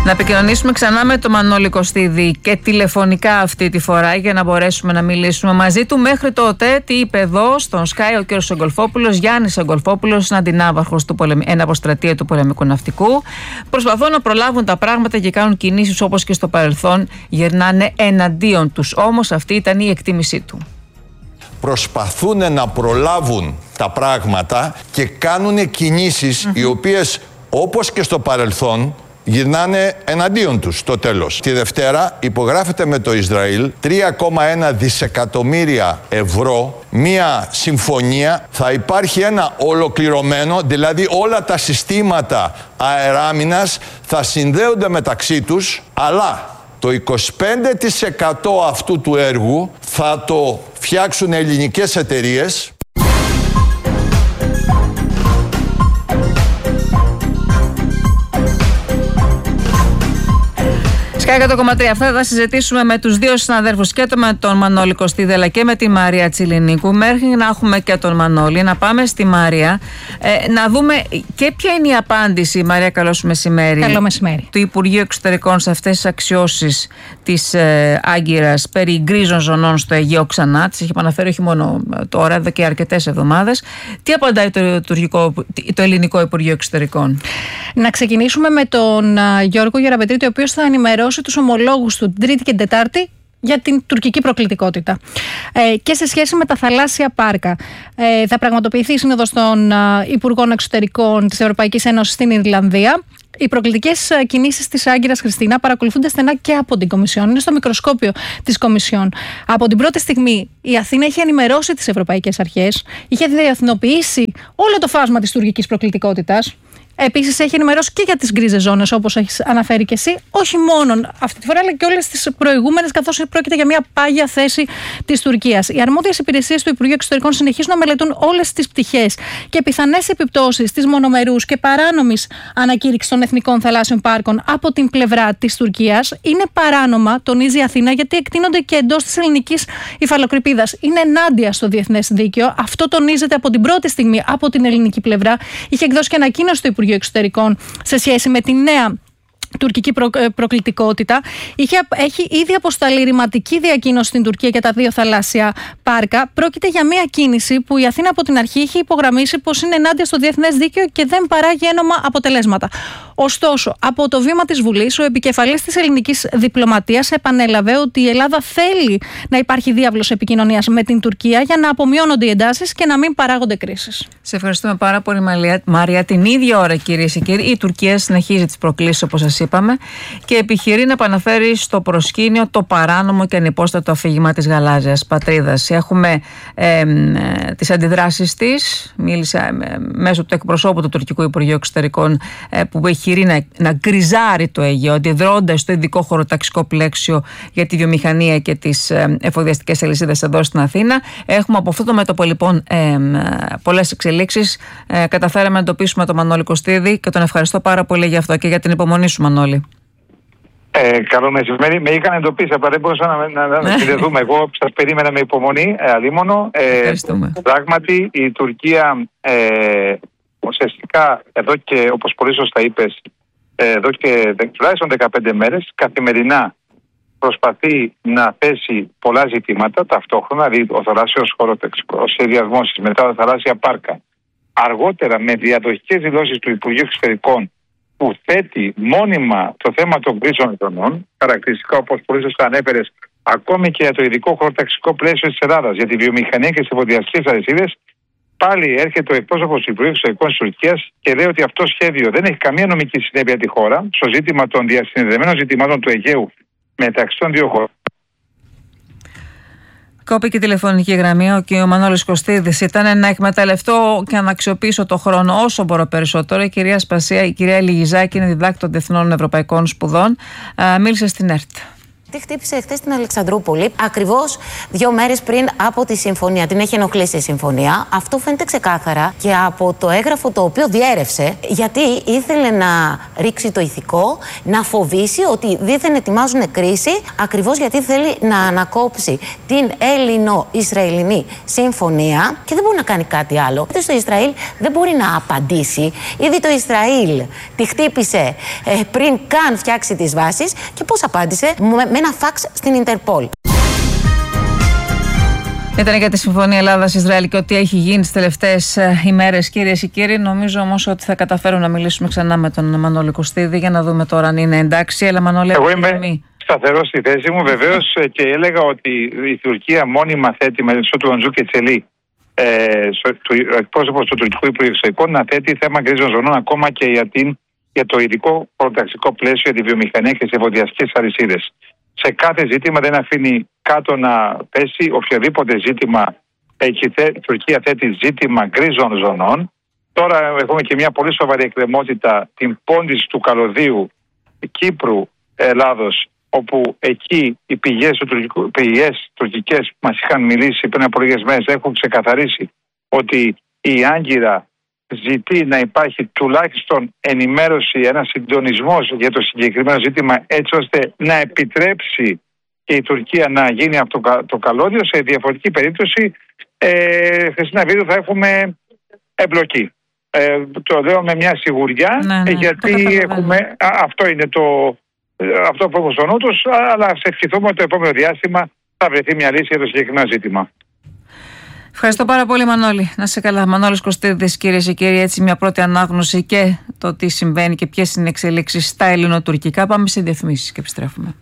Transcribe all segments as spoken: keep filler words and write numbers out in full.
Να επικοινωνήσουμε ξανά με τον Μανώλη Κωστίδη και τηλεφωνικά αυτή τη φορά για να μπορέσουμε να μιλήσουμε μαζί του. Μέχρι τότε, τι είπε εδώ στον Sky ο κ. Εγκολφόπουλος, Γιάννης Εγκολφόπουλος, αντινάβαρχος του πολεμ... ένα αποστρατεία του πολεμικού ναυτικού. Προσπαθούν να προλάβουν τα πράγματα και κάνουν κινήσεις όπως και στο παρελθόν, γυρνάνε εναντίον τους. Όμως αυτή ήταν η εκτίμησή του. Προσπαθούν να προλάβουν τα πράγματα και κάνουν κινήσεις mm-hmm. οι οποίες, όπως και στο παρελθόν, γυρνάνε εναντίον τους στο τέλος. Τη Δευτέρα υπογράφεται με το Ισραήλ τρία κόμμα ένα δισεκατομμύρια ευρώ μία συμφωνία. Θα υπάρχει ένα ολοκληρωμένο, δηλαδή όλα τα συστήματα αεράμινας θα συνδέονται μεταξύ τους, αλλά το είκοσι πέντε τοις εκατό αυτού του έργου θα το φτιάξουν ελληνικές εταιρείες. Sky εκατό κόμμα τρία. Αυτά θα συζητήσουμε με τους δύο συναδέλφους, και με τον Μανώλη Κωστίδη αλλά και με τη Μαρία Τσιλινίκου. Μέχρι να έχουμε και τον Μανώλη, να πάμε στη Μαρία, ε, να δούμε και ποια είναι η απάντηση. Μαρία, καλώς μεσημέρι. Καλό μεσημέρι. Του Υπουργείου Εξωτερικών σε αυτές τις αξιώσεις της ε, Άγκυρας περί γκρίζων ζωνών στο Αιγαίο ξανά. Τις έχει επαναφέρει όχι μόνο τώρα, εδώ και αρκετές εβδομάδες. Τι απαντάει το, το, το ελληνικό Υπουργείο Εξωτερικών? Να ξεκινήσουμε με τον uh, Γιώργο Γεραπετρίτη, ο οποίος θα ενημερώσει τους ομολόγους του την Τρίτη και την Τετάρτη για την τουρκική προκλητικότητα ε, και σε σχέση με τα θαλάσσια πάρκα. Ε, θα πραγματοποιηθεί η Σύνοδος των uh, Υπουργών Εξωτερικών της Ευρωπαϊκής Ένωσης στην Ιρλανδία. Οι προκλητικές uh, κινήσεις της Άγκυρας, Χριστίνα, παρακολουθούνται στενά και από την Κομισιόν. Είναι στο μικροσκόπιο της Κομισιόν. Από την πρώτη στιγμή η Αθήνα είχε ενημερώσει τις ευρωπαϊκές αρχές, είχε διεθνοποιήσει όλο το φάσμα της τουρκικής προκλητικότητας. Επίσης, έχει ενημερώσει και για τις γκρίζες ζώνες, όπως έχεις αναφέρει και εσύ, όχι μόνο αυτή τη φορά, αλλά και όλες τις προηγούμενες, καθώς πρόκειται για μια πάγια θέση της Τουρκίας. Οι αρμόδιες υπηρεσίες του Υπουργείου Εξωτερικών συνεχίζουν να μελετούν όλες τις πτυχές και πιθανές επιπτώσεις της μονομερούς και παράνομης ανακήρυξης των εθνικών θαλάσσιων πάρκων από την πλευρά της Τουρκίας. Είναι παράνομα, τονίζει η Αθήνα, γιατί εκτείνονται και εντός της ελληνικής υφαλοκρηπίδας. Είναι ενάντια στο διεθνές δίκαιο. Αυτό τονίζεται από την πρώτη στιγμή από την ελληνική πλευρά. Είχε εκδώσει και ανακοίνωση στο Υπουργείο Εξωτερικών σε σχέση με τη νέα τουρκική προ, προκλητικότητα. Είχε, έχει ήδη αποσταλεί ρηματική διακοίνωση στην Τουρκία για τα δύο θαλάσσια πάρκα. Πρόκειται για μια κίνηση που η Αθήνα από την αρχή είχε υπογραμμίσει πως είναι ενάντια στο διεθνές δίκαιο και δεν παράγει ένομα αποτελέσματα. Ωστόσο, από το βήμα της Βουλής, ο επικεφαλής της ελληνικής διπλωματίας επανέλαβε ότι η Ελλάδα θέλει να υπάρχει διάβλος επικοινωνίας με την Τουρκία για να απομειώνονται οι εντάσεις και να μην παράγονται κρίσεις. Σε ευχαριστούμε πάρα πολύ, Μαρία. Την ίδια ώρα, κυρίες και κύριοι, η Τουρκία συνεχίζει τις προκλήσεις, όπως σας είπαμε, και επιχειρεί να επαναφέρει στο προσκήνιο το παράνομο και ανυπόστατο αφήγημα της γαλάζιας πατρίδας. Έχουμε ε, ε, τις αντιδράσεις της. Μίλησε ε, μέσω του εκπροσώπου του Τουρκικού Υπουργείου Εξωτερικών ε, που επιχειρεί να, να γκριζάρει το Αιγαίο, αντιδρώντας στο ειδικό χωροταξικό πλαίσιο για τη βιομηχανία και τις ε, εφοδιαστικές αλυσίδες εδώ στην Αθήνα. Έχουμε από αυτό το μέτωπο λοιπόν ε, ε, πολλές εξελίξεις. Ε, καταφέραμε να εντοπίσουμε τον Μανώλη Κωστίδη και τον ευχαριστώ πάρα πολύ για αυτό και για την υπομονή σου, Μανώλη. Ε, καλό μεσημέρι. Με είχαν εντοπίσει, αλλά δεν μπορούσα να, να, να συνδεθούμε. Εγώ σας περίμενα με υπομονή, ε, αλίμονο. Ε, πράγματι, η Τουρκία ε, ουσιαστικά εδώ και, όπως πολύ σωστά είπες, ε, εδώ και τουλάχιστον δεκαπέντε μέρες, καθημερινά προσπαθεί να θέσει πολλά ζητήματα ταυτόχρονα, δηλαδή ο θαλάσσιος χωροταξικός, ο σχεδιασμός, μετά τα θαλάσσια πάρκα. Αργότερα, με διαδοχικές δηλώσεις του Υπουργείου Εξωτερικών, που θέτει μόνιμα το θέμα των γκρίζων ζωνών, χαρακτηριστικά όπως πολύ σωστά ανέφερες, ακόμη και για το ειδικό χωροταξικό πλαίσιο της Ελλάδας, για τη βιομηχανία και τις εφοδιαστικές αλυσίδες, πάλι έρχεται ο εκπρόσωπος του Υπουργείου Εξωτερικών της Τουρκίας και λέει ότι αυτό το σχέδιο δεν έχει καμία νομική συνέπεια τη χώρα στο ζήτημα των διασυνδεδεμένων ζητημάτων του Αιγαίου μεταξύ των δύο χωρών. Κόπηκε η τηλεφωνική γραμμή. Ο κ. Μανώλης Κωστίδης ήταν να εκμεταλλευτώ και να αξιοποιήσω το χρόνο όσο μπορώ περισσότερο. Η κυρία Σπασία, η κυρία Λιγιζάκη, είναι διδάκτης των Διεθνών Ευρωπαϊκών Σπουδών. Α, μίλησε στην ΕΡΤ. Τι χτύπησε χθες στην Αλεξανδρούπολη, ακριβώς δύο μέρες πριν από τη συμφωνία. Την έχει ενοχλήσει η συμφωνία. Αυτό φαίνεται ξεκάθαρα και από το έγγραφο το οποίο διέρευσε, γιατί ήθελε να ρίξει το ηθικό, να φοβήσει ότι δίθεν ετοιμάζουν κρίση, ακριβώς γιατί θέλει να ανακόψει την Έλληνο-Ισραηλινή συμφωνία και δεν μπορεί να κάνει κάτι άλλο. Είτε στο Ισραήλ δεν μπορεί να απαντήσει. Ήδη το Ισραήλ τη χτύπησε ε, πριν καν φτιάξει τις βάσεις και πώς απάντησε? Με ένα φαξ στην Ιντερπόλ. Ήταν για τη Συμφωνία Ελλάδα-Ισραήλ και ό,τι έχει γίνει τις τελευταίες ημέρες, κυρίες και κύριοι. Νομίζω όμως ότι θα καταφέρω να μιλήσουμε ξανά με τον Μανώλη Κωστίδη για να δούμε τώρα αν είναι εντάξει. Έλα, Μανώλη. Εγώ είμαι σταθερός στη θέση μου, βεβαίως, και έλεγα ότι η Τουρκία μόνιμα θέτει με του Λοντζού και Τσελή, ε, ο εκπρόσωπος του τουρκικού Υπουργείου Εξωτερικών, να θέτει θέμα γκρίζων ζωνών ακόμα και για, την, για το ειδικό προταξικό πλαίσιο για τη βιομηχανία και τις εφοδιαστικές αλυσίδες. Σε κάθε ζήτημα δεν αφήνει κάτω να πέσει οποιοδήποτε ζήτημα. Η Τουρκία θέτει ζήτημα γκρίζων ζωνών. Τώρα έχουμε και μια πολύ σοβαρή εκκρεμότητα, την πόντιση του καλωδίου Κύπρου, Ελλάδος, όπου εκεί οι πηγές, του, πηγές τουρκικές που μας είχαν μιλήσει πριν από λίγες μέρες έχουν ξεκαθαρίσει ότι η Άγκυρα ζητεί να υπάρχει τουλάχιστον ενημέρωση, ένα συντονισμός για το συγκεκριμένο ζήτημα, έτσι ώστε να επιτρέψει και η Τουρκία να γίνει αυτό το καλώδιο. Σε διαφορετική περίπτωση, ε, Χριστίνα Βίδου, θα έχουμε εμπλοκή. Ε, το λέω με μια σιγουριά, ναι, ναι, γιατί έχουμε, α, αυτό είναι το, αυτό που έχω στο νου τους, αλλά σε ευχηθούμε ότι το επόμενο διάστημα θα βρεθεί μια λύση για το συγκεκριμένο ζήτημα. Ευχαριστώ πάρα πολύ, Μανώλη. Να είσαι καλά. Μανώλης Κωστίδης, κυρίες και κύριοι, έτσι μια πρώτη ανάγνωση και το τι συμβαίνει και ποιες είναι οι εξελίξεις στα ελληνοτουρκικά. Πάμε σε διαφημίσεις και επιστρέφουμε.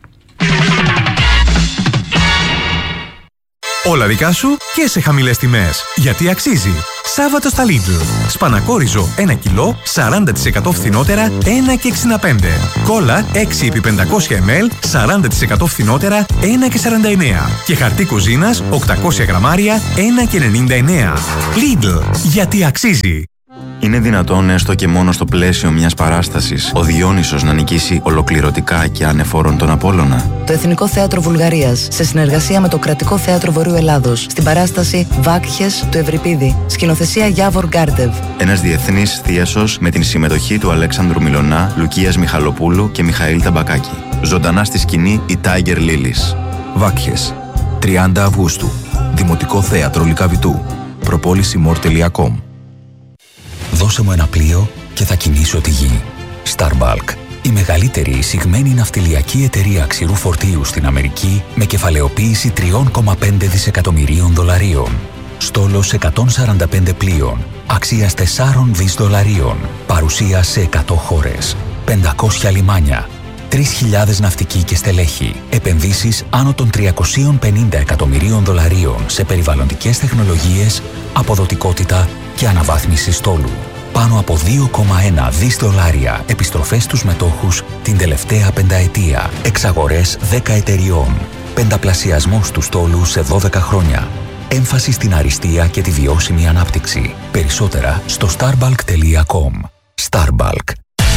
Όλα δικά σου και σε χαμηλές τιμές. Γιατί αξίζει. Σάββατο στα Lidl. Σπανακόριζο ένα κιλό, σαράντα τοις εκατό φθηνότερα, ένα και εξήντα πέντε. Κόλλα έξι επί πεντακόσια μιλιλίτρα, σαράντα τοις εκατό φθηνότερα, ένα και σαράντα εννέα. Και χαρτί κουζίνας, οκτακόσια γραμμάρια, ένα και ενενήντα εννέα. Lidl. Γιατί αξίζει. Είναι δυνατόν έστω και μόνο στο πλαίσιο μιας παράστασης ο Διόνυσος να νικήσει ολοκληρωτικά και ανεφόρον τον Απόλλωνα? Το Εθνικό Θέατρο Βουλγαρίας, σε συνεργασία με το Κρατικό Θέατρο Βορείου Ελλάδος, στην παράσταση Βάκχες του Ευρυπίδη, σκηνοθεσία Γιάβορ Γκάρτεβ. Ένας διεθνής θίασος με την συμμετοχή του Αλέξανδρου Μιλωνά, Λουκίας Μιχαλοπούλου και Μιχαήλ Ταμπακάκη. Ζωντανά στη σκηνή η Tiger Lilies. Βάκχες, τριάντα Αυγούστου, Δημοτικό Θέατρο Λυκαβητού. προπόληση μορ τελεία κομ. Δώσε μου ένα πλοίο και θα κινήσω τη γη. Starbulk, η μεγαλύτερη εισηγμένη ναυτιλιακή εταιρεία ξηρού φορτίου στην Αμερική, με κεφαλαιοποίηση τρία κόμμα πέντε δισεκατομμυρίων δολαρίων. Στόλος εκατόν σαράντα πέντε πλοίων, αξίας τέσσερα δισεκατομμύρια δολαρίων. Παρουσία σε εκατό χώρες, πεντακόσια λιμάνια, τρεις χιλιάδες ναυτικοί και στελέχη. Επενδύσεις άνω των τριακόσια πενήντα εκατομμυρίων δολαρίων σε περιβαλλοντικές τεχνολογίες, αποδοτικότητα και αναβάθμιση στόλου. Πάνω από δύο κόμμα ένα δισεκατομμύρια δολάρια επιστροφές στους μετόχους την τελευταία πενταετία. Εξαγορές δέκα εταιριών. Πενταπλασιασμός του στόλου σε δώδεκα χρόνια. Έμφαση στην αριστεία και τη βιώσιμη ανάπτυξη. Περισσότερα στο starbulk τελεία κομ. Starbulk.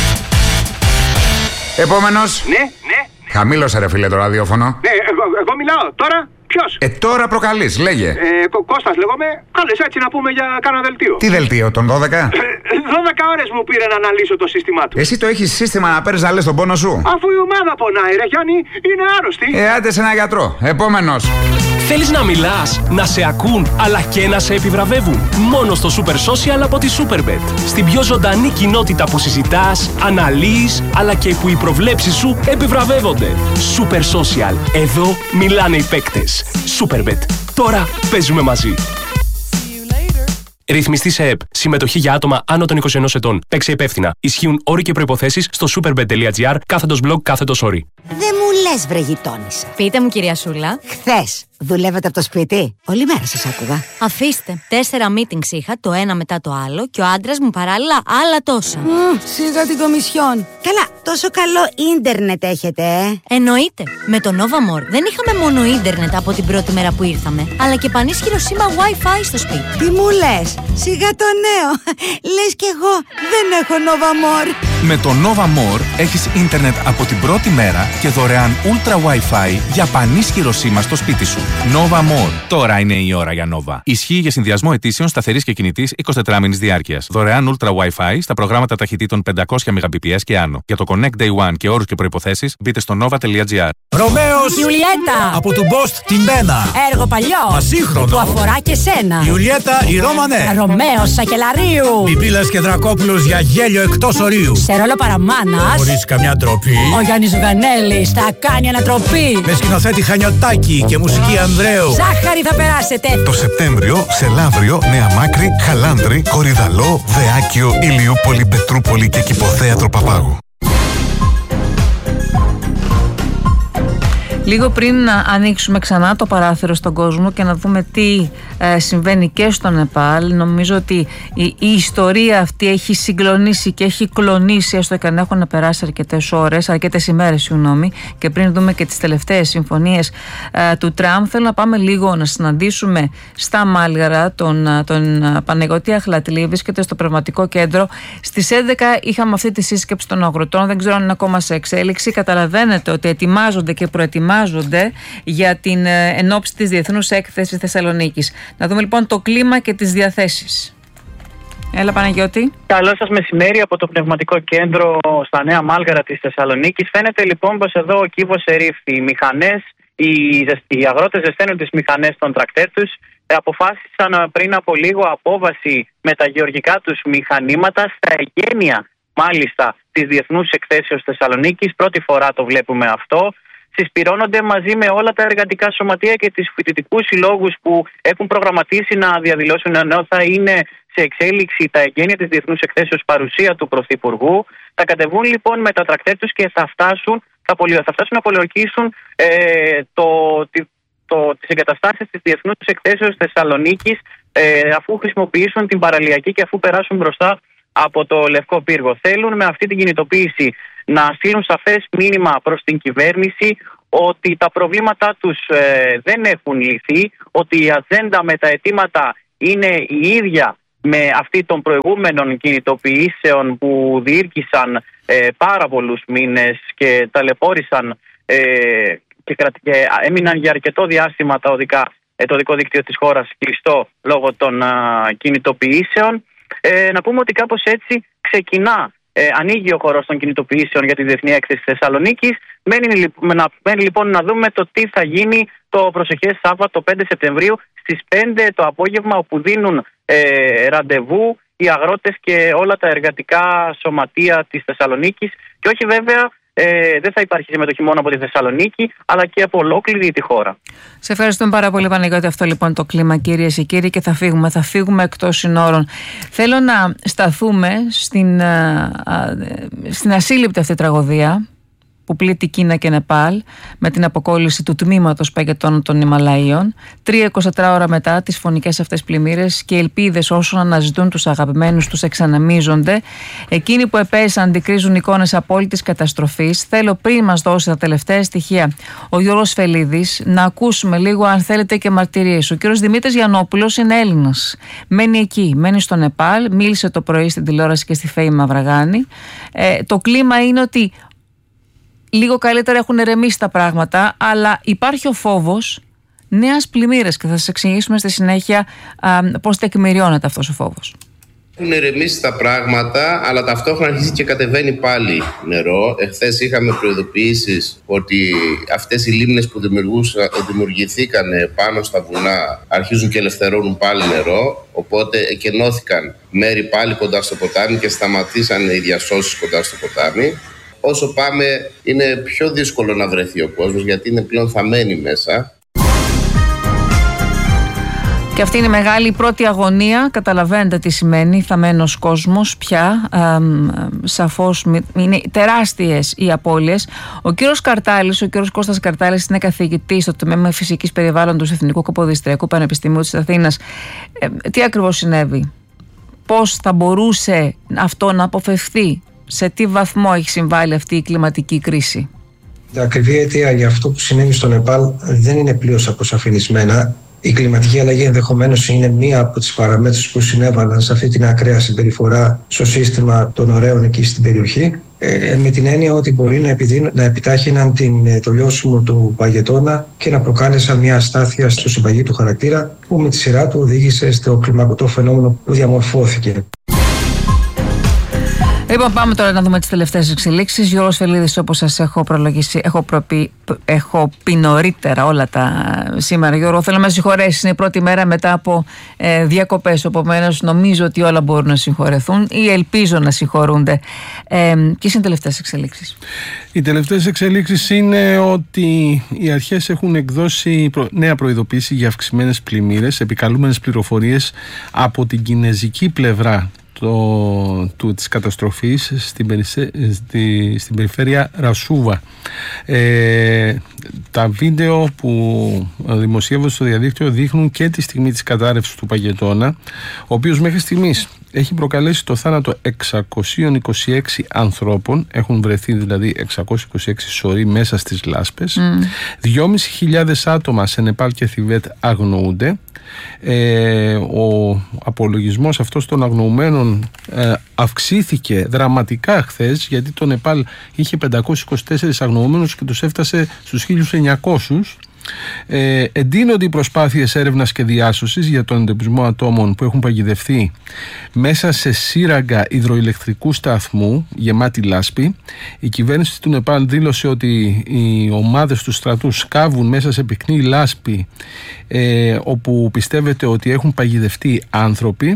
Επόμενος. Ναι, ναι. Χαμήλωσε ρε φίλε το ραδιόφωνο. Ναι, εγώ, εγώ μιλάω. Τώρα ποιος? Ε, τώρα προκαλείς, λέγε. Ε, Κώστας λέγομαι. Κάλες έτσι να πούμε για κάνα δελτίο. Τι δελτίο, τον δώδεκα? δώδεκα ώρες μου πήρε να αναλύσω το σύστημά του. Εσύ το έχεις σύστημα να παίρνεις να λες τον πόνο σου? Αφού η ομάδα πονάει ρε Γιάννη, είναι άρρωστη. Ε, άντε σε ένα γιατρό. Επόμενος. Θέλεις να μιλάς, να σε ακούν, αλλά και να σε επιβραβεύουν? Μόνο στο Super Social από τη Superbet. Στην πιο ζωντανή κοινότητα που συζητάς, αναλύεις, αλλά και που οι προβλέψεις σου επιβραβεύονται. Super Social. Εδώ μιλάνε οι παίκτες. Superbet. Τώρα παίζουμε μαζί. Ρυθμιστή σε ΕΠ. Συμμετοχή για άτομα άνω των είκοσι ενός ετών. Παίξε υπεύθυνα. Ισχύουν όροι και προϋποθέσεις στο superbet τελεία gr κάθετος blog κάθετος όροι. Δεν μου λες βρε γειτόνισσα. Πείτε μου κυρία Σούλα. Χθες δουλεύετε από το σπίτι? Όλη μέρα σας άκουγα. Αφήστε. Τέσσερα meetings είχα, το ένα μετά το άλλο, και ο άντρας μου παράλληλα άλλα τόσα. Mm, σίγα την κομισιόν. Καλά, τόσο καλό ίντερνετ έχετε, ε? Εννοείται. Με το Novamor δεν είχαμε μόνο ίντερνετ από την πρώτη μέρα που ήρθαμε, αλλά και πανίσχυρο σήμα Wi-Fi στο σπίτι. Τι μου λες? Σιγά το νέο. Λες κι εγώ δεν έχω Novamor. Με το Nova More έχεις ίντερνετ από την πρώτη μέρα και δωρεάν Ultra Wi-Fi για πανίσχυρο σήμα στο σπίτι σου. Nova More. Τώρα είναι η ώρα για Nova. Ισχύει για συνδυασμό αιτήσεων σταθερής και κινητής εικοσιτετράμηνης διάρκειας. Δωρεάν Ultra Wi-Fi στα προγράμματα ταχυτήτων πεντακόσια μεγαμπιτ και άνω. Για το Connect Day One και όρους και προϋποθέσεις μπείτε στο nova.gr. Ρωμαίος Ιουλιέτα από του Bost την Μπένα. Έργο παλιό Ασύγχρονο που αφορά και σένα. Ιουλιέτα η Ρώμανε. Ρωμαίος Σακελαρίου. Πιπίλας και Δρακόπουλος για γέλιο εκτός ορίου. Σε ρόλο παραμάνας. Χωρίς καμιά ντροπή. Ο Γιάννης Ζουγανέλης θα κάνει ανατροπή. Με σκηνοθέτη Χανιωτάκη και μουσική Ανδρέου. Ζάχαρη θα περάσετε. Το Σεπτέμβριο σε Λαύριο, Νέα Μάκρη, Χαλάνδρη, Κορυδαλό, Δεάκιο, Ηλιούπολη, Πετρούπολη και Κηποθέατρο Παπάγου. Λίγο πριν να ανοίξουμε ξανά το παράθυρο στον κόσμο και να δούμε τι ε, συμβαίνει και στο Νεπάλ, νομίζω ότι η, η ιστορία αυτή έχει συγκλονίσει και έχει κλονίσει, έστω και αν έχουν περάσει αρκετές ώρες, αρκετές ημέρες, συγγνώμη, και πριν δούμε και τις τελευταίες συμφωνίες ε, του Τραμπ. Θέλω να πάμε λίγο να συναντήσουμε στα Μάλγαρα τον, τον Παναγιώτη Αχλατλή, βρίσκεται στο Πνευματικό Κέντρο. Στις έντεκα είχαμε αυτή τη σύσκεψη των αγροτών, δεν ξέρω αν είναι ακόμα σε εξέλιξη. Καταλαβαίνετε ότι ετοιμάζονται και προετοιμάζονται για την ενόψη της Διεθνούς Έκθεσης Θεσσαλονίκης. Να δούμε λοιπόν το κλίμα και τις διαθέσεις. Έλα Παναγιώτη. Καλό σας μεσημέρι από το Πνευματικό Κέντρο στα Νέα Μάλγαρα της Θεσσαλονίκης. Φαίνεται λοιπόν πως εδώ ο κύβος ερήφθη. Οι μηχανές, οι, οι αγρότες ζεσταίνουν τις μηχανές των τρακτέρ τους. Αποφάσισαν πριν από λίγο απόβαση με τα γεωργικά τους μηχανήματα στα εγγένεια μάλιστα της Διεθνούς Εκθέσεως Θεσσαλονίκης. Πρώτη φορά το βλέπουμε αυτό. Συσπυρώνονται μαζί με όλα τα εργατικά σωματεία και τις φοιτητικούς συλλόγους που έχουν προγραμματίσει να διαδηλώσουν, ενώ θα είναι σε εξέλιξη τα εγγένεια της Διεθνούς Εκθέσεως παρουσία του Πρωθυπουργού. Θα κατεβούν λοιπόν με τα τρακτέρ τους και θα φτάσουν, θα, πολυ, θα φτάσουν να πολιορκήσουν ε, το, το, το, τις εγκαταστάσεις της Διεθνούς Εκθέσεως Θεσσαλονίκης ε, αφού χρησιμοποιήσουν την παραλιακή και αφού περάσουν μπροστά από το Λευκό Πύργο. Θέλουν με αυτή την κινητοποίηση να στείλουν σαφές μήνυμα προς την κυβέρνηση ότι τα προβλήματά τους ε, δεν έχουν λυθεί, ότι η ατζέντα με τα αιτήματα είναι η ίδια με αυτή των προηγούμενων κινητοποιήσεων που διήρκησαν ε, πάρα πολλούς μήνες και ταλαιπώρησαν ε, και, κρα... και έμειναν για αρκετό διάστημα τα οδικά, ε, το οδικό δίκτυο της χώρας κλειστό λόγω των ε, κινητοποιήσεων. Ε, να πούμε ότι κάπως έτσι ξεκινά, ε, ανοίγει ο χώρος των κινητοποιήσεων για τη Διεθνή Έκθεση Θεσσαλονίκης. Μένει, να, μένει λοιπόν να δούμε το τι θα γίνει το προσεχές Σάββατο πέντε Σεπτεμβρίου στις πέντε το απόγευμα, όπου δίνουν ε, ραντεβού οι αγρότες και όλα τα εργατικά σωματεία της Θεσσαλονίκης. Και όχι βέβαια, ε, δεν θα υπάρχει συμμετοχή μόνο από τη Θεσσαλονίκη, αλλά και από ολόκληρη τη χώρα. Σε ευχαριστούμε πάρα πολύ Παναγιώτη. Αυτό λοιπόν το κλίμα, κυρίες και κύριοι, και θα φύγουμε, θα φύγουμε εκτός συνόρων. Θέλω να σταθούμε στην, α, α, στην ασύλληπτη αυτή τραγωδία που πλήττει Κίνα και Νεπάλ με την αποκόλληση του τμήματος παγετών των Ιμαλαίων. Τρία εικοσιτέσσερις ώρα μετά τις φωνικές αυτές πλημμύρες και οι ελπίδες όσων αναζητούν τους αγαπημένους τους εξανεμίζονται. Εκείνοι που επέζησαν αντικρίζουν εικόνες απόλυτης καταστροφής. Θέλω πριν μας δώσει τα τελευταία στοιχεία ο Γιώργος Φελίδης να ακούσουμε λίγο, αν θέλετε, και μαρτυρίες. Ο κύριος Δημήτρης Γιαννόπουλος είναι Έλληνας. Μένει εκεί, μένει στο Νεπάλ. Μίλησε το πρωί στην τηλεόραση και στη Φέη Μαυραγάνη. Ε, το κλίμα είναι ότι λίγο καλύτερα έχουν ερεμήσει τα πράγματα, αλλά υπάρχει ο φόβος νέας πλημμύρας και θα σας εξηγήσουμε στη συνέχεια α, πώς τεκμηριώνεται αυτός ο φόβος. Έχουν ερεμήσει τα πράγματα, αλλά ταυτόχρονα αρχίζει και κατεβαίνει πάλι νερό. Εχθές είχαμε προειδοποιήσεις ότι αυτές οι λίμνες που δημιουργηθήκαν πάνω στα βουνά αρχίζουν και ελευθερώνουν πάλι νερό. Οπότε εκενώθηκαν μέρη πάλι κοντά στο ποτάμι και σταματήσαν οι διασώσεις κοντά στο ποτάμι. Όσο πάμε είναι πιο δύσκολο να βρεθεί ο κόσμος, γιατί είναι πλέον θαμμένοι μέσα. Και αυτή είναι η μεγάλη πρώτη αγωνία. Καταλαβαίνετε τι σημαίνει θαμμένος κόσμος πια. Ε, σαφώς είναι τεράστιες οι απώλειες. Ο κύριος Καρτάλης, ο κύριος Κώστας Καρτάλης, είναι καθηγητής στο τμήμα Φυσικής Περιβάλλοντος του Εθνικού Καποδιστριακού Πανεπιστημίου της Αθήνας. Ε, τι ακριβώς συνέβη, πώς θα μπορούσε αυτό να αποφευθεί, σε τι βαθμό έχει συμβάλει αυτή η κλιματική κρίση? Η ακριβή αιτία για αυτό που συνέβη στο Νεπάλ δεν είναι πλήρως αποσαφηνισμένα. η κλιματική αλλαγή ενδεχομένως είναι μία από τις παραμέτρους που συνέβαλαν σε αυτή την ακραία συμπεριφορά στο σύστημα των ωραίων εκεί στην περιοχή. Ε, με την έννοια ότι μπορεί να, επιδίνω, να επιτάχυναν την, το λιώσιμο του παγετώνα και να προκάλεσαν μια αστάθεια στο συμπαγή του χαρακτήρα, που με τη σειρά του οδήγησε στο κλιμακωτό φαινόμενο που διαμορφώθηκε. Λοιπόν, πάμε τώρα να δούμε τις τελευταίες εξελίξεις. Γιώργος Φελίδης, όπως σας έχω προλογίσει, έχω, προπεί, έχω πει νωρίτερα όλα τα σήμερα. Γιώργο, θέλω να με συγχωρέσεις. Είναι η πρώτη μέρα μετά από ε, διακοπές. Επομένως, νομίζω ότι όλα μπορούν να συγχωρεθούν ή ελπίζω να συγχωρούνται. Ε, ποιες είναι οι τελευταίες εξελίξεις? Οι τελευταίες εξελίξεις είναι ότι οι αρχές έχουν εκδώσει νέα προειδοποίηση για αυξημένες πλημμύρες, επικαλούμενες πληροφορίες από την κινεζική πλευρά Το, του, της καταστροφής στην, περισε, στη, στην περιφέρεια Ρασούβα. Ε, τα βίντεο που δημοσιεύονται στο διαδίκτυο δείχνουν και τη στιγμή της κατάρρευσης του παγετώνα, ο οποίος μέχρι στιγμής έχει προκαλέσει το θάνατο εξακόσιοι είκοσι έξι ανθρώπων, έχουν βρεθεί δηλαδή εξακόσιοι είκοσι έξι σωροί μέσα στις λάσπες, mm. δυόμισι χιλιάδες άτομα σε Νεπάλ και Θιβέτ αγνοούνται. Ε, ο απολογισμός αυτός των αγνοουμένων ε, αυξήθηκε δραματικά χθες, γιατί το Νεπάλ είχε πεντακόσιους είκοσι τέσσερις αγνοούμενους και τους έφτασε στους χίλιους εννιακόσιους. Ε, εντείνονται οι προσπάθειες έρευνας και διάσωσης για τον εντοπισμό ατόμων που έχουν παγιδευτεί μέσα σε σύραγγα υδροηλεκτρικού σταθμού γεμάτη λάσπη. Η κυβέρνηση του Νεπάλ δήλωσε ότι οι ομάδες του στρατού σκάβουν μέσα σε πυκνή λάσπη, ε, όπου πιστεύετε ότι έχουν παγιδευτεί άνθρωποι.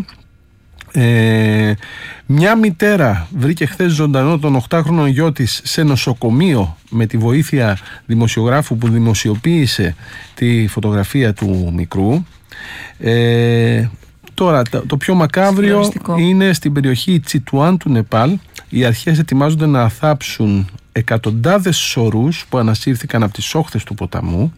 Ε, μια μητέρα βρήκε χθες ζωντανό τον οκτάχρονο γιο της σε νοσοκομείο με τη βοήθεια δημοσιογράφου που δημοσιοποίησε τη φωτογραφία του μικρού. Ε, τώρα το πιο μακάβριο είναι στην περιοχή Τσιτουάν του Νεπάλ. Οι αρχές ετοιμάζονται να θάψουν εκατοντάδες σωρούς που ανασύρθηκαν από τις όχθες του ποταμού.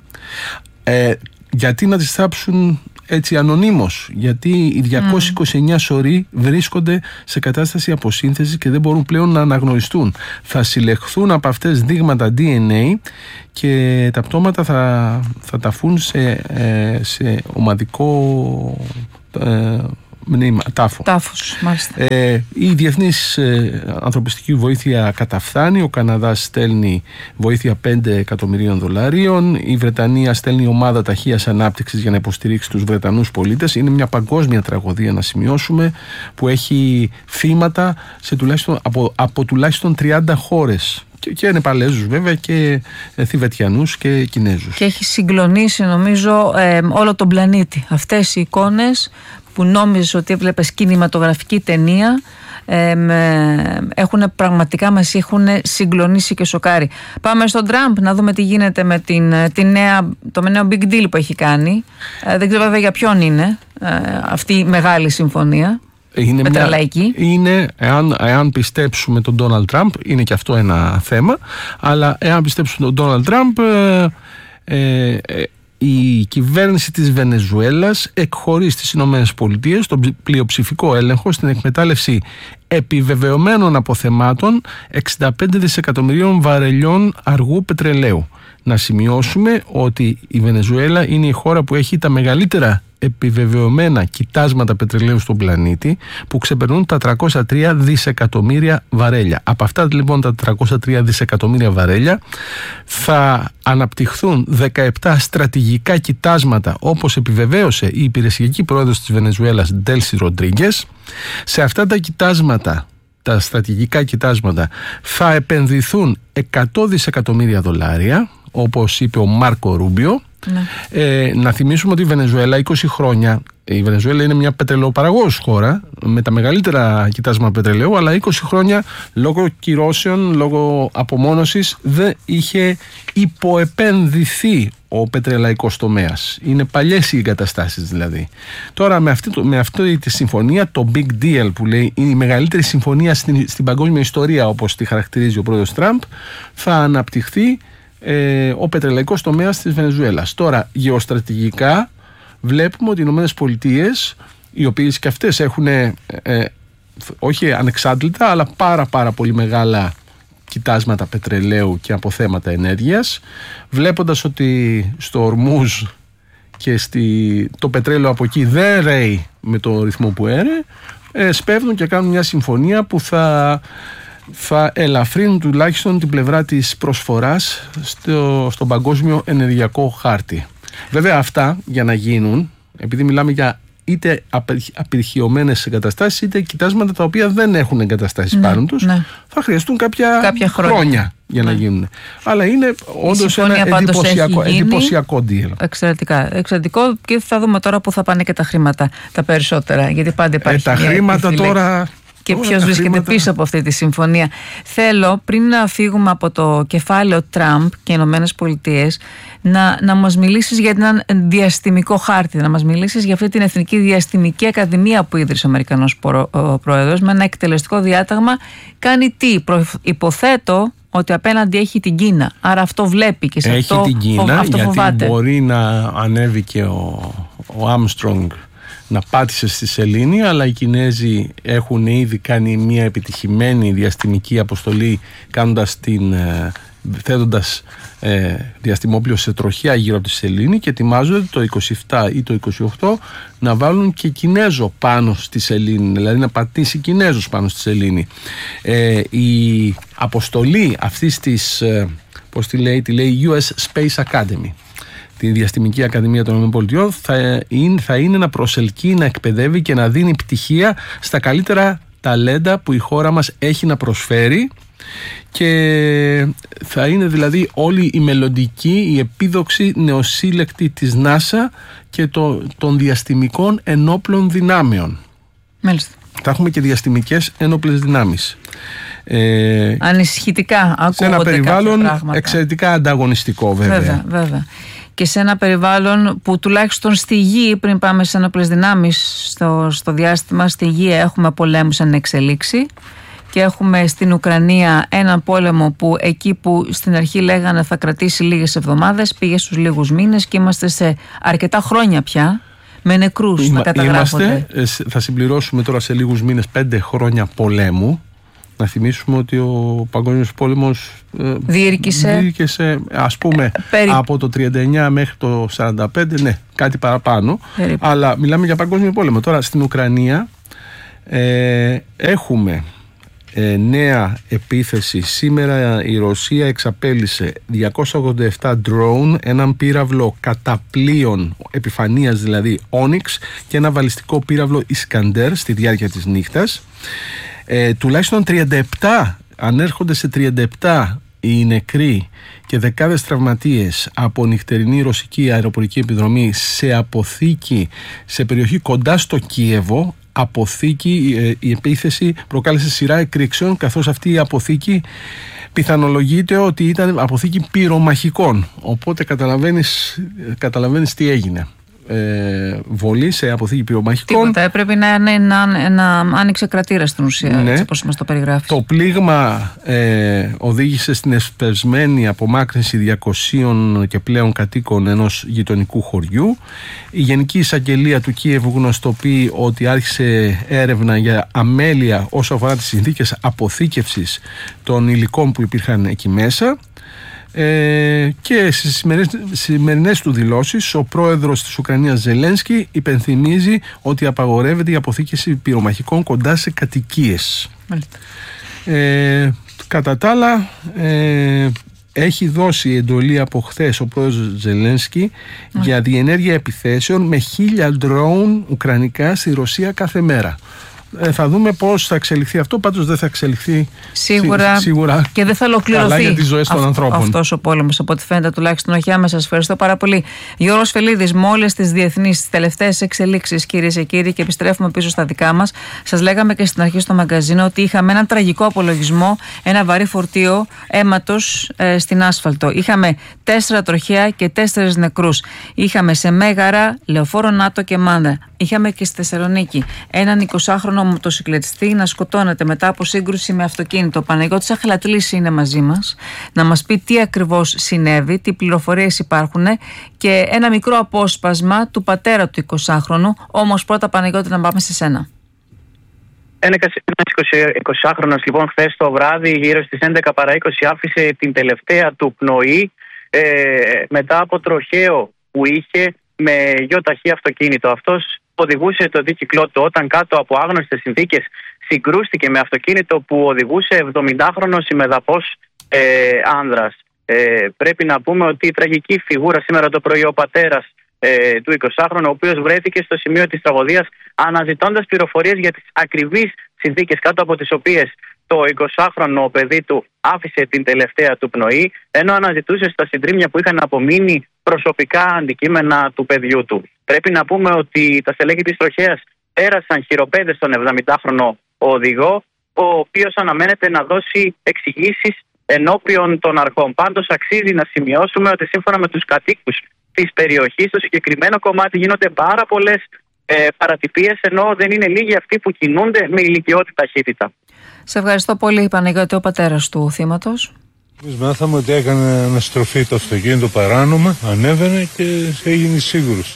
Ε, γιατί να τις θάψουν έτσι ανωνύμως? Γιατί οι διακόσιοι είκοσι εννέα mm. σωροί βρίσκονται σε κατάσταση αποσύνθεσης και δεν μπορούν πλέον να αναγνωριστούν. Θα συλλεχθούν από αυτές δείγματα ντι εν έι και τα πτώματα θα, θα ταφούν σε, σε ομαδικό ε, μνήμα, τάφο. Τάφος, μάλιστα. Ε, η διεθνής ε, ανθρωπιστική βοήθεια καταφθάνει. Ο Καναδάς στέλνει βοήθεια πέντε εκατομμυρίων δολαρίων. Η Βρετανία στέλνει ομάδα ταχείας ανάπτυξης για να υποστηρίξει τους Βρετανούς πολίτες. Είναι μια παγκόσμια τραγωδία, να σημειώσουμε, που έχει θύματα σε τουλάχιστον, από, από τουλάχιστον τριάντα χώρες. Και, και Νεπαλέζους βέβαια και ε, Θιβετιανούς και Κινέζους. Και έχει συγκλονίσει νομίζω ε, όλο τον πλανήτη. Αυτές οι εικόνες που νόμιζες ότι έβλεπες κινηματογραφική ταινία ε, με, έχουν πραγματικά μας έχουν συγκλονίσει και σοκάρει. Πάμε στον Τραμπ να δούμε τι γίνεται με την, την νέα, το νέο big deal που έχει κάνει. Ε, δεν ξέρω βέβαια για ποιον είναι ε, αυτή η μεγάλη συμφωνία. Είναι, μια, είναι εάν, εάν πιστέψουμε τον Ντόναλντ Τραμπ, είναι και αυτό ένα θέμα, αλλά εάν πιστέψουμε τον Ντόναλντ Τραμπ, ε, ε, ε, η κυβέρνηση της Βενεζουέλας εκχωρεί στις Ηνωμένες Πολιτείες τον πλειοψηφικό έλεγχο στην εκμετάλλευση επιβεβαιωμένων αποθεμάτων εξήντα πέντε δισεκατομμυρίων βαρελιών αργού πετρελαίου. Να σημειώσουμε ότι η Βενεζουέλα είναι η χώρα που έχει τα μεγαλύτερα επιβεβαιωμένα κοιτάσματα πετρελαίου στον πλανήτη, που ξεπερνούν τα τριακόσια τρία δισεκατομμύρια βαρέλια. Από αυτά λοιπόν τα τριακόσια τρία δισεκατομμύρια βαρέλια θα αναπτυχθούν δεκαεπτά στρατηγικά κοιτάσματα, όπως επιβεβαίωσε η υπηρεσιακή πρόεδρος της Βενεζουέλας Ντέλσι Ροντρίγκες. Σε αυτά τα κοιτάσματα, τα στρατηγικά κοιτάσματα, θα επενδυθούν εκατό δισεκατομμύρια δολάρια, όπως είπε ο Μάρκο Ρούμπιο. Ναι. Ε, να θυμίσουμε ότι η Βενεζουέλα είκοσι χρόνια, η Βενεζουέλα είναι μια πετρελαιοπαραγωγός χώρα με τα μεγαλύτερα κοιτάσματα πετρελαίου, αλλά είκοσι χρόνια λόγω κυρώσεων, λόγω απομόνωσης δεν είχε υποεπενδυθεί ο πετρελαϊκός τομέας. Είναι παλιές οι εγκαταστάσεις δηλαδή. Τώρα με αυτή, με αυτή τη συμφωνία, το big deal που λέει, είναι η μεγαλύτερη συμφωνία στην, στην παγκόσμια ιστορία, όπως τη χαρακτηρίζει ο πρόεδρος Τραμπ, θα αναπτυχθεί Ε, ο πετρελαϊκός τομέας της Βενεζουέλας. Τώρα, γεωστρατηγικά βλέπουμε ότι οι Ηνωμένες Πολιτείες, οι οποίες και αυτές έχουν ε, ε, όχι ανεξάντλητα, αλλά πάρα πάρα πολύ μεγάλα κοιτάσματα πετρελαίου και αποθέματα ενέργειας, βλέποντας ότι στο Ορμούζ και στη, το πετρέλαιο από εκεί δεν ρέει με το ρυθμό που έρε, ε, σπέβδουν και κάνουν μια συμφωνία που θα, θα ελαφρύνουν τουλάχιστον την πλευρά της προσφοράς στο, στον παγκόσμιο ενεργειακό χάρτη. Βέβαια αυτά για να γίνουν, επειδή μιλάμε για είτε απειρχιωμένες εγκαταστάσεις είτε κοιτάσματα τα οποία δεν έχουν εγκαταστάσεις ναι, πάνω τους, ναι. θα χρειαστούν κάποια, κάποια χρόνια, χρόνια για ναι. να γίνουν. Αλλά είναι όντως ένα εντυπωσιακό, εντυπωσιακό deal. Εξαιρετικά. Εξαιρετικό, και θα δούμε τώρα που θα πάνε και τα χρήματα τα περισσότερα. Γιατί πάντα υπάρχει ε, τα χρήματα επιφυλή. τώρα... Και ποιος βρίσκεται χρήματα... πίσω από αυτή τη συμφωνία. Θέλω πριν να φύγουμε από το κεφάλαιο Τραμπ και Ηνωμένες Πολιτείες να, να μας μιλήσεις για έναν διαστημικό χάρτη, να μας μιλήσεις για αυτή την Εθνική Διαστημική Ακαδημία που ίδρυσε ο Αμερικανός προ, ο πρόεδρος με ένα εκτελεστικό διάταγμα. Κάνει τι? Προ, υποθέτω ότι απέναντι έχει την Κίνα. Άρα αυτό βλέπει και σε έχει αυτό, την Κίνα, αυτό γιατί φοβάται. Μπορεί να ανέβει και ο, ο Armstrong να πάτησε στη σελήνη, αλλά οι Κινέζοι έχουν ήδη κάνει μια επιτυχημένη διαστημική αποστολή κάνοντας την, θέτοντας ε, διαστημόπλιο σε τροχιά γύρω από τη σελήνη και ετοιμάζονται το είκοσι επτά ή το είκοσι οκτώ να βάλουν και Κινέζο πάνω στη σελήνη, δηλαδή να πατήσει Κινέζος πάνω στη σελήνη. Ε, η αποστολή αυτής της, ε, πώς τη λέει, τη λέει γιου ες Space Academy, τη Διαστημική Ακαδημία των ΗΠΑ, θα είναι, θα είναι να προσελκύει, να εκπαιδεύει και να δίνει πτυχία στα καλύτερα ταλέντα που η χώρα μας έχει να προσφέρει, και θα είναι δηλαδή όλη η μελλοντική, η επίδοξη νεοσύλλεκτη της NASA και το, των διαστημικών ενόπλων δυνάμεων. Μάλιστα. Θα έχουμε και διαστημικές ενόπλες δυνάμεις. Ε, Ανησυχητικά ακούγονται σε ένα περιβάλλον εξαιρετικά ανταγωνιστικό, βέβαια. Βέβαια, βέβαια. Και σε ένα περιβάλλον που τουλάχιστον στη γη, πριν πάμε σε ενόπλες δυνάμεις στο, στο διάστημα, στη γη έχουμε πολέμους εν εξελίξη και έχουμε στην Ουκρανία έναν πόλεμο που εκεί που στην αρχή λέγανε θα κρατήσει λίγες εβδομάδες, πήγε στους λίγους μήνες και είμαστε σε αρκετά χρόνια πια με νεκρούς Είμα, να καταγράφονται. Είμαστε, θα συμπληρώσουμε τώρα σε λίγους μήνες πέντε χρόνια πολέμου. Να θυμίσουμε ότι ο Παγκόσμιος Πόλεμος ε, διήρκησε, διήρκησε ας πούμε ε, περί... από το τριάντα εννιά μέχρι το σαράντα πέντε, ναι, κάτι παραπάνω, περίπου. Αλλά μιλάμε για Παγκόσμιο Πόλεμο. Τώρα στην Ουκρανία ε, έχουμε ε, νέα επίθεση. Σήμερα η Ρωσία εξαπέλυσε διακόσια ογδόντα επτά drone, έναν πύραυλο καταπλοίων επιφανείας δηλαδή Onyx και ένα βαλιστικό πύραυλο Iskander στη διάρκεια της νύχτας. Ε, τουλάχιστον τριάντα επτά, ανέρχονται σε τριάντα επτά οι νεκροί και δεκάδες τραυματίες από νυχτερινή ρωσική αεροπορική επιδρομή σε αποθήκη σε περιοχή κοντά στο Κίεβο. Αποθήκη, ε, η επίθεση προκάλεσε σειρά εκρήξεων, καθώς αυτή η αποθήκη πιθανολογείται ότι ήταν αποθήκη πυρομαχικών, οπότε καταλαβαίνεις, καταλαβαίνεις τι έγινε. Ε, βολή σε αποθήκη πυρομαχικών. Τίποτα, έπρεπε να, να, να, να άνοιξε κρατήρα στην ουσία, ναι. Έτσι όπως μας το περιγράφει. Το πλήγμα ε, οδήγησε στην εσπεσμένη απομάκρυνση διακοσίων και πλέον κατοίκων ενός γειτονικού χωριού. Η Γενική Εισαγγελία του Κίεβου γνωστοποιεί ότι άρχισε έρευνα για αμέλεια όσο αφορά τις συνθήκες αποθήκευσης των υλικών που υπήρχαν εκεί μέσα. Ε, και στις σημερινές, σημερινές του δηλώσεις ο πρόεδρος της Ουκρανίας Ζελένσκι υπενθυμίζει ότι απαγορεύεται η αποθήκευση πυρομαχικών κοντά σε κατοικίες. ε, κατά τα άλλα ε, έχει δώσει εντολή από χθες ο πρόεδρος Ζελένσκι mm. για διενέργεια επιθέσεων με χίλια ντρόουν ουκρανικά στη Ρωσία κάθε μέρα. Ε, θα δούμε πώς θα εξελιχθεί αυτό, πάντως δεν θα εξελιχθεί σίγουρα, σί, σίγουρα και δεν θα ολοκληρωθεί για τις ζωές των ανθρώπων. Αυτός ο πόλεμος, από ό,τι φαίνεται, τουλάχιστον όχι άμεσα. Σας ευχαριστώ πάρα πολύ. Γιώργος Φελίδης, με όλες τις διεθνείς, τις τελευταίες εξελίξεις, κυρίες και κύριοι, και επιστρέφουμε πίσω στα δικά μας. Σας λέγαμε και στην αρχή στο μαγκαζίνο ότι είχαμε έναν τραγικό απολογισμό, ένα βαρύ φορτίο αίματος ε, στην άσφαλτο. Είχαμε τέσσερα τροχαία και τέσσερις νεκρούς. Είχαμε σε Μέγαρα, Λεωφόρο Νάτο και Μάνδρα. Είχαμε και στη Θεσσαλονίκη έναν εικοσάχρονο μοτοσυκλετιστή να σκοτώνεται μετά από σύγκρουση με αυτοκίνητο. Ο Παναγιώτης Αχλατλής είναι μαζί μας να μας πει τι ακριβώς συνέβη, τι πληροφορίες υπάρχουν και ένα μικρό απόσπασμα του πατέρα του εικοσάχρονου. Όμως πρώτα, Παναγιώτη, να πάμε σε σένα. Ένα εικοσάχρονος λοιπόν χθες το βράδυ γύρω στις έντεκα παρά είκοσι άφησε την τελευταία του πνοή ε, μετά από τροχαίο που είχε με γιοταχή αυτοκίνητο. Αυτός οδηγούσε το δίκυκλό του όταν κάτω από άγνωστες συνθήκες συγκρούστηκε με αυτοκίνητο που οδηγούσε εβδομηντάχρονος ημεδαπός ε, άνδρας. Ε, πρέπει να πούμε ότι η τραγική φιγούρα σήμερα το πρωί, ο πατέρας ε, του εικοσάχρονου, ο οποίος βρέθηκε στο σημείο της τραγωδίας αναζητώντας πληροφορίες για τις ακριβείς συνθήκες κάτω από τις οποίες το εικοσάχρονο παιδί του άφησε την τελευταία του πνοή, ενώ αναζητούσε στα συντρίμμια που είχαν απομείνει προσωπικά αντικείμενα του παιδιού του. Πρέπει να πούμε ότι τα στελέχη της τροχέας έρασαν χειροπέδες στον εβδομηντάχρονο οδηγό, ο οποίος αναμένεται να δώσει εξηγήσεις ενώπιον των αρχών. Πάντως αξίζει να σημειώσουμε ότι σύμφωνα με τους κατοίκους της περιοχής, στο συγκεκριμένο κομμάτι γίνονται πάρα πολλές ε, παρατυπίες, ενώ δεν είναι λίγοι αυτοί που κινούνται με ηλικιώτη ταχύτητα. Σε ευχαριστώ πολύ, Παναγιώτη, ο πατέρας του θύματος. Εμείς μάθαμε ότι έκανε αναστροφή το αυτοκίνητο παράνομα, ανέβαινε και έγινε σίγουρος.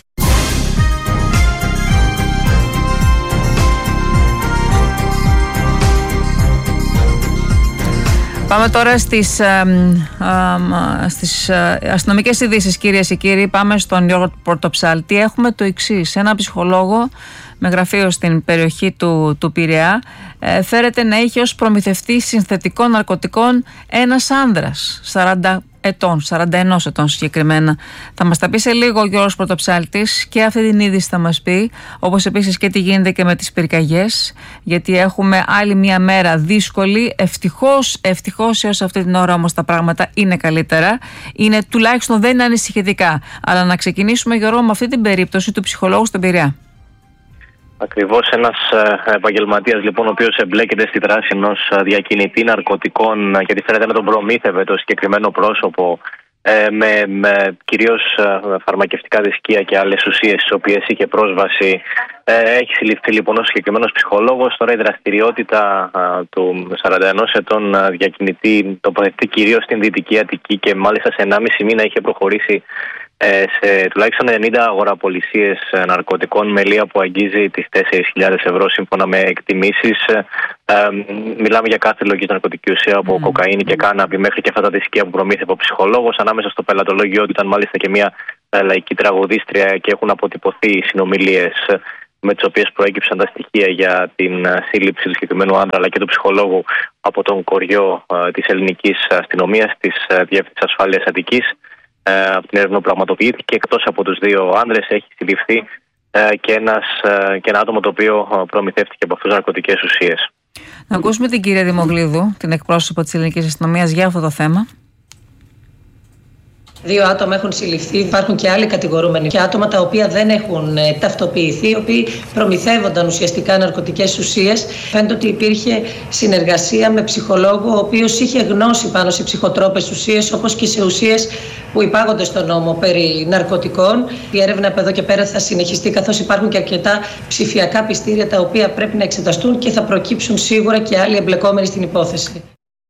Πάμε τώρα στις, α, α, στις α, αστυνομικές ειδήσεις, κυρίες και κύριοι. Πάμε στον Γιώργο Πορτοψάλτη. Έχουμε το εξής. Ένα ψυχολόγο με γραφείο στην περιοχή του, του Πειραιά ε, φέρεται να είχε ως προμηθευτή συνθετικών ναρκωτικών ένας άνδρας σαράντα ετών, σαράντα ένα ετών συγκεκριμένα. Θα μας τα πει σε λίγο ο Γιώργος Πορτοψάλτης και αυτή την είδηση θα μας πει, όπως επίσης και τι γίνεται και με τις πυρκαγιές, γιατί έχουμε άλλη μια μέρα δύσκολη. Ευτυχώς, ευτυχώς έως αυτή την ώρα όμως τα πράγματα είναι καλύτερα, είναι, τουλάχιστον δεν είναι ανησυχητικά. Αλλά να ξεκινήσουμε, Γιώργο, με αυτή την περίπτωση του ψυχολόγου στον Πειραιά. Ακριβώς, ένας επαγγελματίας λοιπόν, ο οποίος εμπλέκεται στη δράση ενός διακινητή ναρκωτικών, γιατί φαίνεται να τον προμήθευε το συγκεκριμένο πρόσωπο ε, με, με κυρίως φαρμακευτικά δισκία και άλλες ουσίες στις οποίες είχε πρόσβαση. Ε, έχει συλληφθεί λοιπόν ο συγκεκριμένος ψυχολόγος. Τώρα η δραστηριότητα α, του σαράντα ένα ετών διακινητή τοποθετεί κυρίως στην Δυτική Αττική και μάλιστα σε ενάμιση μήνα είχε προχωρήσει σε τουλάχιστον ενενήντα αγοραπολισίες ναρκωτικών με λία που αγγίζει τις τέσσερις χιλιάδες ευρώ σύμφωνα με εκτιμήσεις. Ε, μιλάμε για κάθε λογική ναρκωτική ουσία από mm. κοκαίνη και κάναπη μέχρι και αυτά τα δισκία που προμήθευε ο ψυχολόγος. Ανάμεσα στο πελατολόγιο του ήταν μάλιστα και μια λαϊκή τραγουδίστρια και έχουν αποτυπωθεί συνομιλίες με τις οποίες προέκυψαν τα στοιχεία για την σύλληψη του συγκεκριμένου άντρα αλλά και του ψυχολόγου από τον κοριό της ελληνικής αστυνομίας, της Διεύθυνσης Ασφάλειας Αττικής. Ε, από την έρευνα που πραγματοποιήθηκε, εκτός από τους δύο άνδρες έχει συλληφθεί ε, και, ένας, ε, και ένα άτομο το οποίο προμηθεύτηκε από αυτούς ναρκωτικές ουσίες. Να ακούσουμε την κυρία Δημογλίδου, την εκπρόσωπο της ελληνικής αστυνομίας, για αυτό το θέμα. Δύο άτομα έχουν συλληφθεί, υπάρχουν και άλλοι κατηγορούμενοι και άτομα τα οποία δεν έχουν ε, ταυτοποιηθεί, οι οποίοι προμηθεύονταν ουσιαστικά ναρκωτικές ουσίες. Φαίνεται ότι υπήρχε συνεργασία με ψυχολόγο, ο οποίος είχε γνώση πάνω σε ψυχοτρόπες ουσίες, όπως και σε ουσίες που υπάγονται στον νόμο περί ναρκωτικών. Η έρευνα από εδώ και πέρα θα συνεχιστεί, καθώς υπάρχουν και αρκετά ψηφιακά πιστήρια τα οποία πρέπει να εξεταστούν και θα προκύψουν σίγουρα και άλλοι εμπλεκόμενοι στην υπόθεση.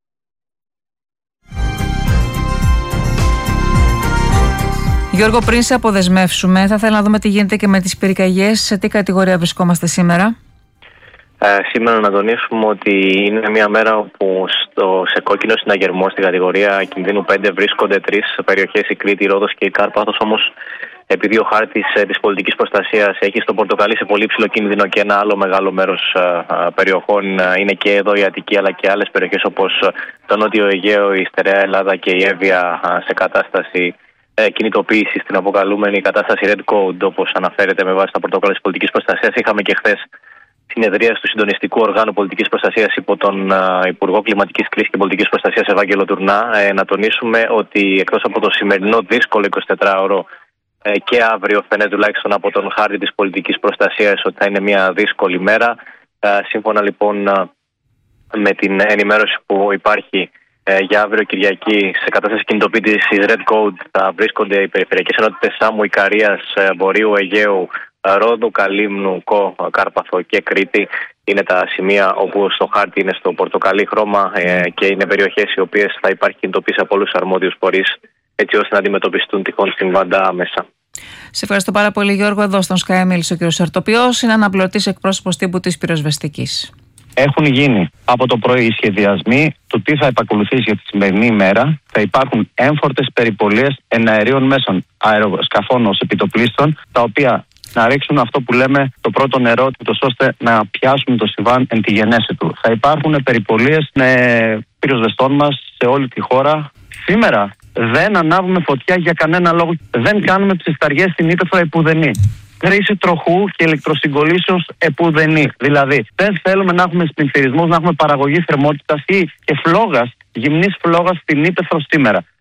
Γιώργο, πριν σε αποδεσμεύσουμε, θα ήθελα να δούμε τι γίνεται και με τις πυρκαγιές. Σε τι κατηγορία βρισκόμαστε σήμερα? Ε, σήμερα να τονίσουμε ότι είναι μια μέρα όπου στο, σε κόκκινο συναγερμό στην κατηγορία κινδύνου πέντε βρίσκονται τρεις περιοχές, η Κρήτη, η Ρόδος και η Κάρπαθος. Όμως, επειδή ο χάρτης ε, της πολιτικής προστασίας έχει στο πορτοκαλί σε πολύ ψηλό κίνδυνο και ένα άλλο μεγάλο μέρος ε, ε, περιοχών, ε, είναι και εδώ η Αττική αλλά και άλλες περιοχές όπως το Νότιο Αιγαίο, η Στερεά Ελλάδα και η Εύβοια ε, σε κατάσταση Ε, κινητοποίηση στην αποκαλούμενη κατάσταση Red Code, όπως αναφέρεται με βάση τα πρωτόκολλα της πολιτικής προστασίας. Είχαμε και χθες συνεδρία του Συντονιστικού Οργάνου Πολιτικής Προστασίας υπό τον uh, Υπουργό Κλιματικής Κρίσης και Πολιτικής Προστασίας Ευάγγελο Τουρνά. Ε, να τονίσουμε ότι εκτός από το σημερινό δύσκολο εικοσιτετράωρο ε, και αύριο φαίνεται τουλάχιστον από τον χάρτη της πολιτικής προστασίας ότι θα είναι μια δύσκολη μέρα. Ε, σύμφωνα λοιπόν uh, με την ενημέρωση που υπάρχει, Ε, για αύριο Κυριακή σε κατάσταση κινητοποίησης Red Code θα βρίσκονται οι περιφερειακές ενότητες Σάμου, Ικαρίας, Βορείου, Αιγαίου, Ρόδου, Καλύμνου, Κο, Κάρπαθο και Κρήτη. Είναι τα σημεία όπου στο χάρτη είναι στο πορτοκαλί χρώμα ε, και είναι περιοχές οι οποίες θα υπάρχει κινητοποίηση από όλους τους αρμόδιους φορείς έτσι ώστε να αντιμετωπιστούν τυχόν συμβάντα άμεσα. Σε ευχαριστώ πάρα πολύ, Γιώργο. Εδώ στον Sky μίλησε ο κ. Σαρτοπιός, είναι αναπληρωτής εκπρόσωπος τύπου της πυροσβεστικής. Έχουν γίνει από το πρωί οι σχεδιασμοί του τι θα επακολουθήσει για τη σημερινή ημέρα. Θα υπάρχουν έμφορτες περιπολίες εναερίων μέσων, αεροσκαφών ως επιτοπλίστων, τα οποία να ρίξουν αυτό που λέμε το πρώτο νερό, ώστε να πιάσουν το Σιβάν εν τη γενέση του. Θα υπάρχουν περιπολίες με πυροσβεστών μας σε όλη τη χώρα. Σήμερα δεν ανάβουμε φωτιά για κανένα λόγο. Δεν κάνουμε ψισταριές στην ύπαιθρο επουδενή. Χρήση τροχού και ηλεκτροσυγκολήσεως επουδενή. Δηλαδή, δεν θέλουμε να έχουμε πληθυσμούς, να έχουμε παραγωγή θερμότητας ή και φλόγας, γυμνής φλόγας στην ύπαιθρο σήμερα.